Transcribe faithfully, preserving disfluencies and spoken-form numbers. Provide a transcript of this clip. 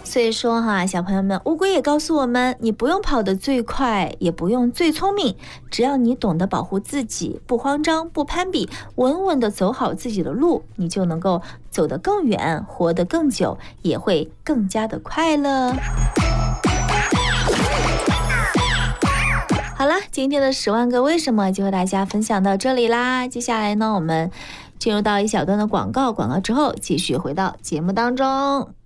所以说哈，小朋友们，乌龟也告诉我们，你不用跑得最快，也不用最聪明，只要你懂得保护自己，不慌张，不攀比，稳稳地走好自己的路，你就能够走得更远，活得更久，也会更加的快乐。好了，今天的十万个为什么就和大家分享到这里啦。接下来呢，我们进入到一小段的广告，广告之后继续回到节目当中。